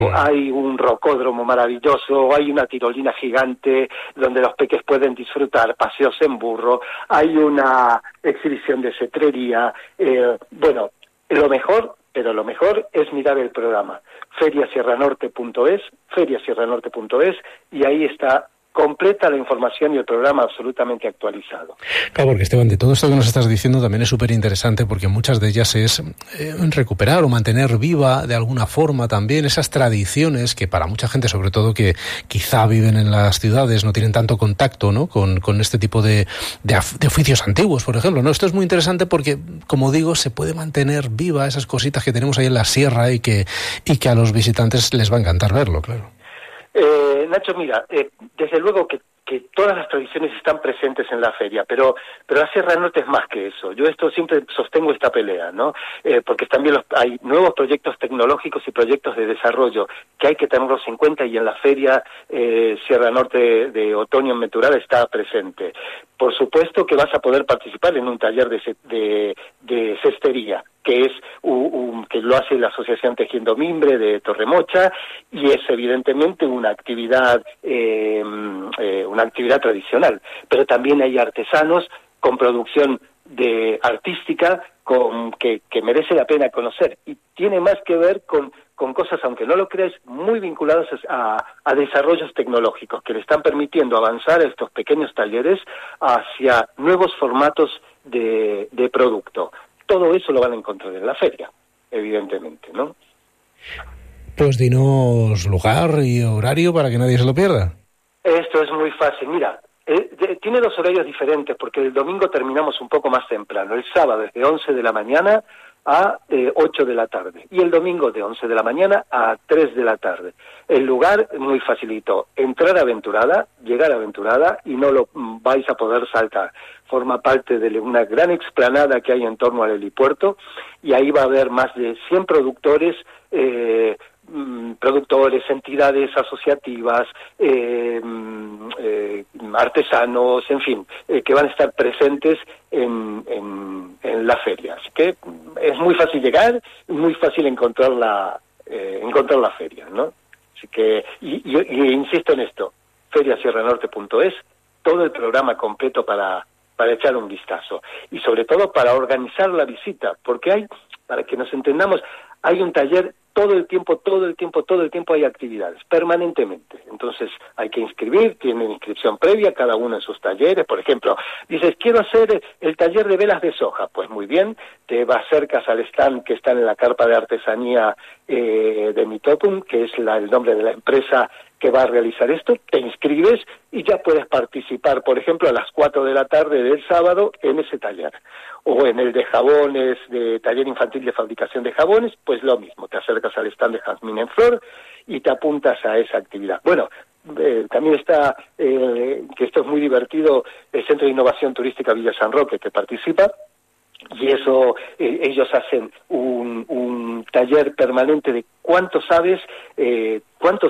Hay un rocódromo maravilloso, hay una tirolina gigante donde los peques pueden disfrutar, paseos en burro, hay una exhibición de cetrería. Bueno, lo mejor es mirar el programa, feriasierranorte.es, y ahí está completa la información y el programa absolutamente actualizado. Claro, porque Esteban, de todo esto que nos estás diciendo también es súper interesante, porque muchas de ellas es recuperar o mantener viva de alguna forma también esas tradiciones que para mucha gente, sobre todo que quizá viven en las ciudades, no tienen tanto contacto, ¿no?, con este tipo de oficios antiguos, por ejemplo, ¿no? Esto es muy interesante porque, como digo, se puede mantener viva esas cositas que tenemos ahí en la sierra y que a los visitantes les va a encantar verlo, claro. Nacho, mira, desde luego que todas las tradiciones están presentes en la feria, pero la Sierra Norte es más que eso. Yo siempre sostengo esta pelea, ¿no? Porque también hay nuevos proyectos tecnológicos y proyectos de desarrollo que hay que tenerlos en cuenta, y en la feria Sierra Norte de otoño en Venturada está presente. Por supuesto que vas a poder participar en un taller de cestería, que es que lo hace la Asociación Tejiendo Mimbre de Torremocha, y es evidentemente una actividad tradicional, pero también hay artesanos con producción artística que merece la pena conocer, y tiene más que ver con cosas, aunque no lo creas, muy vinculadas a desarrollos tecnológicos que le están permitiendo avanzar a estos pequeños talleres hacia nuevos formatos de producto. Todo eso lo van a encontrar en la feria, evidentemente, ¿no? Pues dinos lugar y horario para que nadie se lo pierda. Esto es muy fácil. Mira, tiene 2 horarios diferentes, porque el domingo terminamos un poco más temprano. El sábado es de 11 de la mañana a 8 de la tarde. Y el domingo de 11 de la mañana a 3 de la tarde. El lugar muy facilito. Entrar a Venturada, llegar a Venturada, y no lo vais a poder saltar. Forma parte de una gran explanada que hay en torno al helipuerto, y ahí va a haber más de 100 productores, entidades asociativas, artesanos, en fin, que van a estar presentes en la feria. Así que es muy fácil llegar, muy fácil encontrar la feria, ¿no? Así que, y insisto en esto, feriasierranorte.es, todo el programa completo para echar un vistazo, y sobre todo para organizar la visita, porque para que nos entendamos, hay un taller todo el tiempo hay actividades, permanentemente. Entonces hay que inscribir, tienen inscripción previa cada uno en sus talleres. Por ejemplo, dices, quiero hacer el taller de velas de soja. Pues muy bien, te acercas al stand que está en la carpa de artesanía de Mitotum, que es el nombre de la empresa que va a realizar esto, te inscribes y ya puedes participar, por ejemplo, a las 4 de la tarde del sábado en ese taller. O en el de jabones, de taller infantil de fabricación de jabones, pues lo mismo, te acercas al stand de Jazmín en Flor y te apuntas a esa actividad. Bueno, también está, que esto es muy divertido, el Centro de Innovación Turística Villa San Roque, que participa, y eso, ellos hacen un taller permanente de cuánto sabes de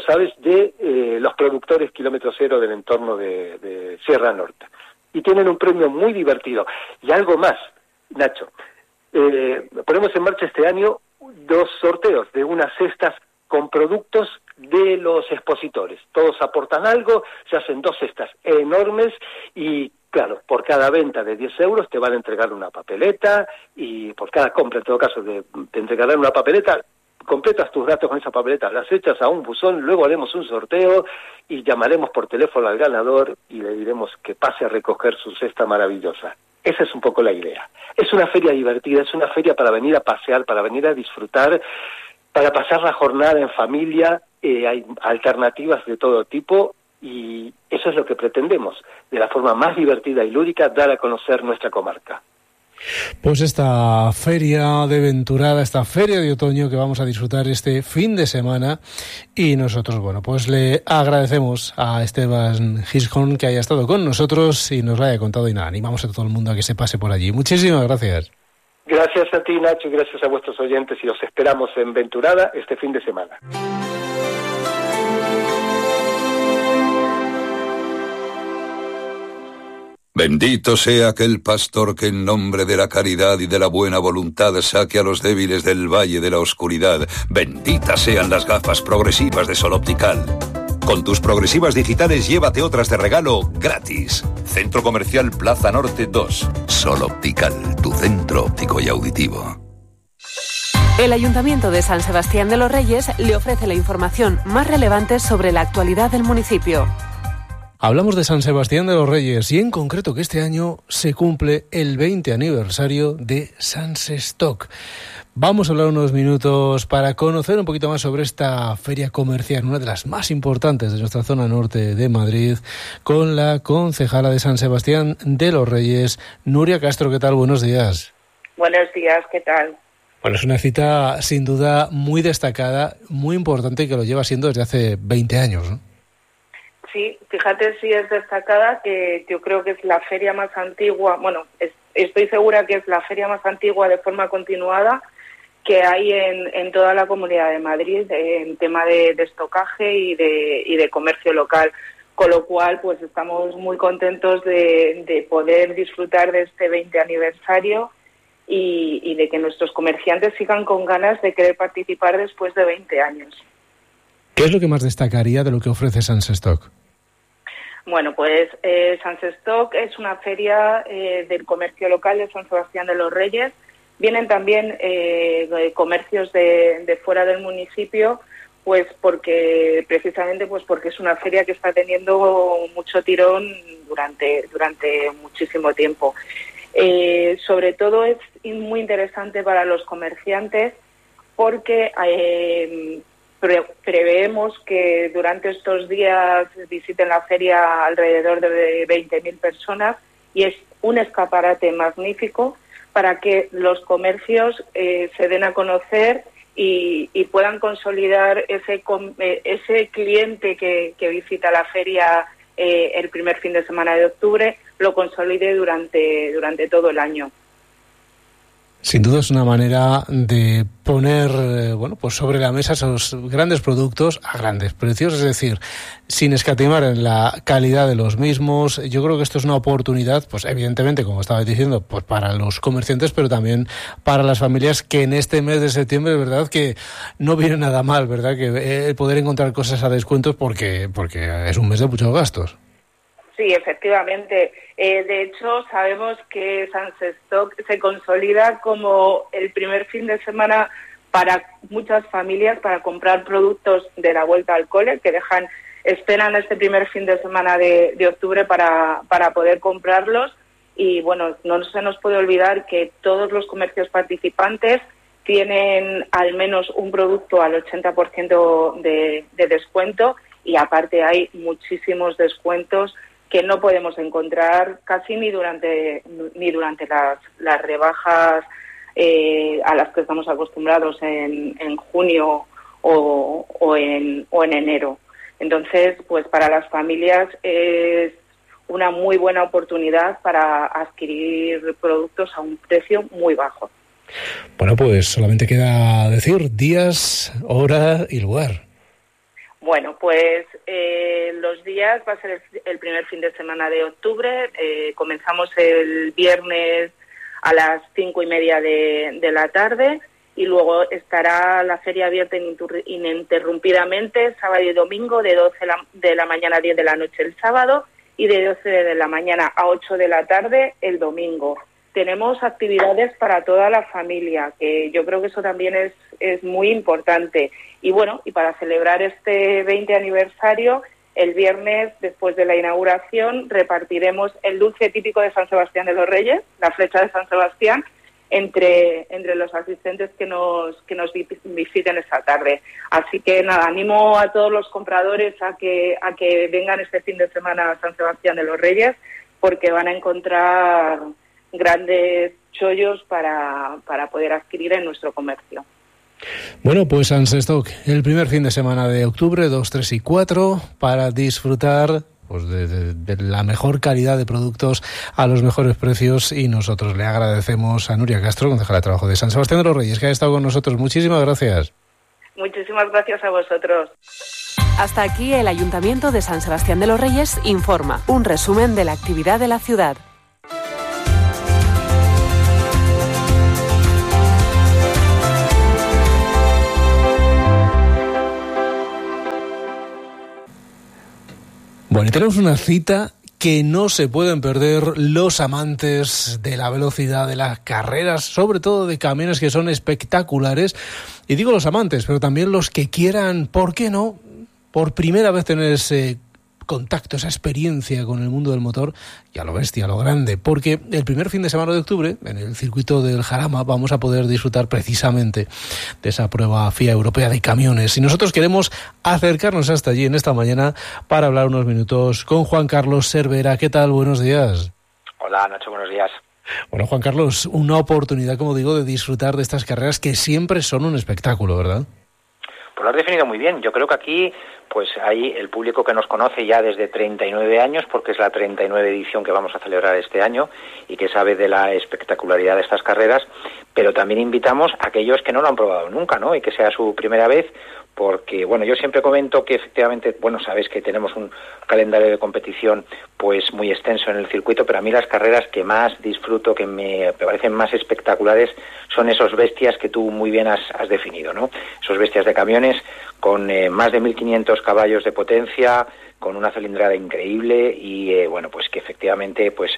los productores kilómetro cero del entorno de Sierra Norte. Y tienen un premio muy divertido. Y algo más, Nacho, ponemos en marcha este año 2 sorteos de unas cestas con productos de los expositores. Todos aportan algo, se hacen 2 cestas enormes, y claro, por cada venta de 10 euros te van a entregar una papeleta, y por cada compra, en todo caso, te entregarán una papeleta. Completas tus datos con esa papeleta, las echas a un buzón, luego haremos un sorteo y llamaremos por teléfono al ganador y le diremos que pase a recoger su cesta maravillosa. Esa es un poco la idea. Es una feria divertida, es una feria para venir a pasear, para venir a disfrutar, para pasar la jornada en familia. Hay alternativas de todo tipo, y eso es lo que pretendemos, de la forma más divertida y lúdica, dar a conocer nuestra comarca. Pues esta feria de Venturada, esta feria de otoño que vamos a disfrutar este fin de semana, y nosotros, bueno, pues le agradecemos a Esteban Gisjón que haya estado con nosotros y nos lo haya contado, y nada, animamos a todo el mundo a que se pase por allí. Muchísimas gracias. Gracias a ti, Nacho, y gracias a vuestros oyentes, y os esperamos en Venturada este fin de semana. Bendito sea aquel pastor que en nombre de la caridad y de la buena voluntad saque a los débiles del valle de la oscuridad. Benditas sean las gafas progresivas de Sol Optical. Con tus progresivas digitales llévate otras de regalo gratis. Centro Comercial Plaza Norte 2. Sol Optical, tu centro óptico y auditivo. El Ayuntamiento de San Sebastián de los Reyes le ofrece la información más relevante sobre la actualidad del municipio. Hablamos de San Sebastián de los Reyes y en concreto que este año se cumple el 20 aniversario de Sansestock. Vamos a hablar unos minutos para conocer un poquito más sobre esta feria comercial, una de las más importantes de nuestra zona norte de Madrid, con la concejala de San Sebastián de los Reyes, Nuria Castro. ¿Qué tal? Buenos días. Buenos días, ¿qué tal? Bueno, es una cita sin duda muy destacada, muy importante y que lo lleva siendo desde hace 20 años, ¿no? Sí, fíjate si es destacada, que yo creo que es la feria más antigua, estoy segura que es la feria más antigua de forma continuada que hay en toda la Comunidad de Madrid en tema de estocaje y de comercio local, con lo cual pues estamos muy contentos de poder disfrutar de este 20 aniversario y de que nuestros comerciantes sigan con ganas de querer participar después de 20 años. ¿Qué es lo que más destacaría de lo que ofrece Sansestock? Bueno, pues Sansestock es una feria del comercio local de San Sebastián de los Reyes. Vienen también comercios de fuera del municipio, pues precisamente porque es una feria que está teniendo mucho tirón durante muchísimo tiempo. Sobre todo es muy interesante para los comerciantes porque preveemos que durante estos días visiten la feria alrededor de 20.000 personas y es un escaparate magnífico para que los comercios se den a conocer y puedan consolidar ese cliente que visita la feria el primer fin de semana de octubre, lo consolide durante todo el año. Sin duda es una manera de poner pues sobre la mesa esos grandes productos a grandes precios, es decir, sin escatimar en la calidad de los mismos. Yo creo que esto es una oportunidad, pues evidentemente, como estaba diciendo, pues para los comerciantes, pero también para las familias que en este mes de septiembre, verdad que no viene nada mal, verdad que poder encontrar cosas a descuentos porque es un mes de muchos gastos. Sí, efectivamente. De hecho, sabemos que Sansestock se consolida como el primer fin de semana para muchas familias para comprar productos de la vuelta al cole, que esperan este primer fin de semana de octubre para poder comprarlos. Y bueno, no se nos puede olvidar que todos los comercios participantes tienen al menos un producto al 80% de descuento y aparte hay muchísimos descuentos que no podemos encontrar casi ni durante las rebajas a las que estamos acostumbrados en junio o en enero. Entonces, pues para las familias es una muy buena oportunidad para adquirir productos a un precio muy bajo. Bueno, pues solamente queda decir días, hora y lugar. Bueno, pues los días va a ser el primer fin de semana de octubre. Comenzamos el viernes a las 5:30 de la tarde y luego estará la feria abierta ininterrumpidamente sábado y domingo de 12 de la mañana a 10 de la noche el sábado y de 12 de la mañana a 8 de la tarde el domingo. Tenemos actividades para toda la familia, que yo creo que eso también es muy importante. Y bueno, y para celebrar este 20 aniversario, el viernes, después de la inauguración, repartiremos el dulce típico de San Sebastián de los Reyes, la flecha de San Sebastián, entre los asistentes que nos visiten esta tarde. Así que nada, animo a todos los compradores a que vengan este fin de semana a San Sebastián de los Reyes, porque van a encontrar grandes chollos para poder adquirir en nuestro comercio. Bueno, pues Sansestock, el primer fin de semana de octubre, 2, 3 y 4, para disfrutar pues de la mejor calidad de productos a los mejores precios, y nosotros le agradecemos a Nuria Castro, concejala de Trabajo de San Sebastián de los Reyes, que ha estado con nosotros. Muchísimas gracias. Muchísimas gracias a vosotros. Hasta aquí el Ayuntamiento de San Sebastián de los Reyes informa, un resumen de la actividad de la ciudad. Bueno, y tenemos una cita que no se pueden perder los amantes de la velocidad, de las carreras, sobre todo de camiones que son espectaculares. Y digo los amantes, pero también los que quieran, ¿por qué no?, por primera vez tener ese contacto, esa experiencia con el mundo del motor, y a lo bestia, a lo grande, porque el primer fin de semana de octubre, en el circuito del Jarama, vamos a poder disfrutar precisamente de esa prueba FIA Europea de camiones. Y nosotros queremos acercarnos hasta allí en esta mañana para hablar unos minutos con Juan Carlos Cervera. ¿Qué tal? Buenos días. Hola, Nacho, buenos días. Bueno, Juan Carlos, una oportunidad, como digo, de disfrutar de estas carreras que siempre son un espectáculo, ¿verdad? Pues lo has definido muy bien. Yo creo que aquí pues hay el público que nos conoce ya desde 39 años, porque es la 39 edición que vamos a celebrar este año y que sabe de la espectacularidad de estas carreras, pero también invitamos a aquellos que no lo han probado nunca, ¿no?, y que sea su primera vez, porque, bueno, yo siempre comento que efectivamente, bueno, sabéis que tenemos un calendario de competición pues muy extenso en el circuito, pero a mí las carreras que más disfruto, que me parecen más espectaculares, son esos bestias que tú muy bien has definido, ¿no? Esos bestias de camiones con más de 1.500 caballos de potencia, con una cilindrada increíble y, bueno, pues que efectivamente pues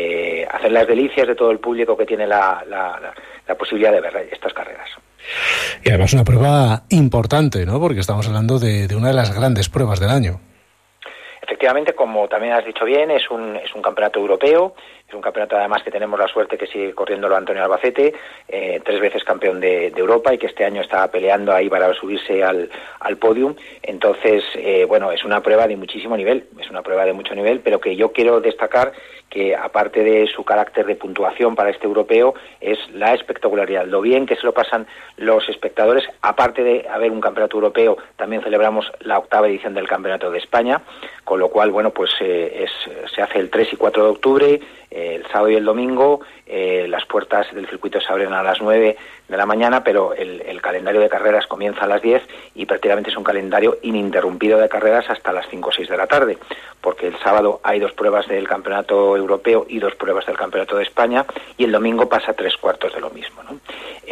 hacen las delicias de todo el público que tiene la posibilidad de ver estas carreras. Y además una prueba importante, ¿no?, porque estamos hablando de una de las grandes pruebas del año. Efectivamente, como también has dicho bien, es un campeonato europeo, es un campeonato además que tenemos la suerte que sigue corriéndolo Antonio Albacete, 3 veces campeón de Europa y que este año está peleando ahí para subirse al podium. Entonces, bueno, es una prueba de muchísimo nivel, es una prueba de mucho nivel, pero que yo quiero destacar que aparte de su carácter de puntuación para este europeo, es la espectacularidad, lo bien que se lo pasan los espectadores. Aparte de haber un campeonato europeo, también celebramos la 8ª edición del Campeonato de España, con lo cual, bueno, pues se hace el 3 y 4 de octubre, el sábado y el domingo. Las puertas del circuito se abren a las 9 de la mañana, pero el calendario de carreras comienza a las 10 y prácticamente es un calendario ininterrumpido de carreras hasta las 5 o 6 de la tarde, porque el sábado hay 2 pruebas del Campeonato Europeo y 2 pruebas del Campeonato de España, y el domingo pasa 3/4 de lo mismo, ¿no?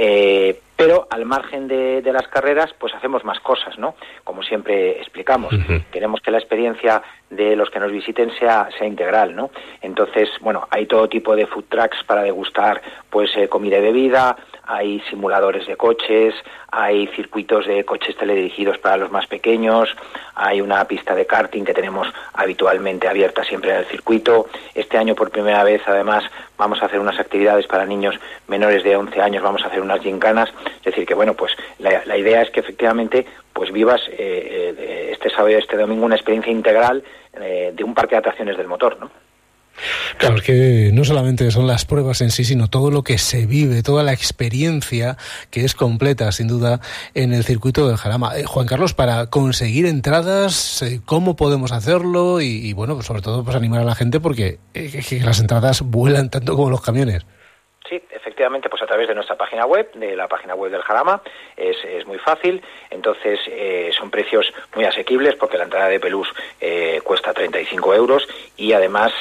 Pero al margen de las carreras, pues hacemos más cosas, ¿no? Como siempre explicamos, queremos que la experiencia de los que nos visiten sea integral, ¿no? Entonces, bueno, hay todo tipo de food trucks para degustar, pues, comida y bebida, hay simuladores de coches, hay circuitos de coches teledirigidos para los más pequeños, hay una pista de karting que tenemos habitualmente abierta siempre en el circuito. Este año, por primera vez, además, vamos a hacer unas actividades para niños menores de 11 años, vamos a hacer unas gincanas. Es decir, que, bueno, pues la idea es que efectivamente pues vivas este sábado y este domingo una experiencia integral de un parque de atracciones del motor, ¿no? Claro, es que no solamente son las pruebas en sí, sino todo lo que se vive, toda la experiencia que es completa, sin duda, en el circuito del Jarama. Juan Carlos, para conseguir entradas, ¿cómo podemos hacerlo? Y bueno, pues sobre todo, pues animar a la gente, porque las entradas vuelan tanto como los camiones. Sí, efectivamente, pues a través de nuestra página web, de la página web del Jarama, es muy fácil. Entonces son precios muy asequibles, porque la entrada de Pelús cuesta 35 euros y además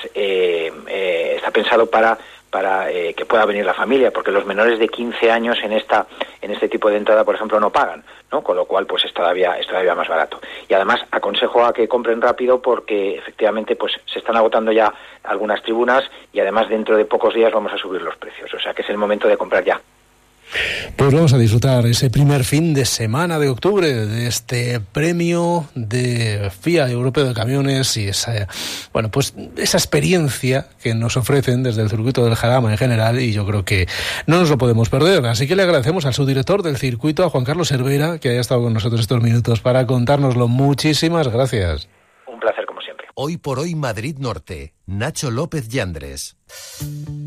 está pensado para que pueda venir la familia, porque los menores de 15 años en este tipo de entrada, por ejemplo, no pagan, ¿no? Con lo cual, pues es todavía más barato. Y además aconsejo a que compren rápido, porque efectivamente pues se están agotando ya algunas tribunas y además dentro de pocos días vamos a subir los precios, o sea que es el momento de comprar ya. Pues vamos a disfrutar ese primer fin de semana de octubre de este premio de FIA Europeo de Camiones y esa experiencia que nos ofrecen desde el circuito del Jarama en general, y yo creo que no nos lo podemos perder. Así que le agradecemos al subdirector del circuito, a Juan Carlos Cervera, que haya estado con nosotros estos minutos para contárnoslo. Muchísimas gracias. Un placer, como siempre. Hoy por hoy Madrid Norte. Nacho López Yandres.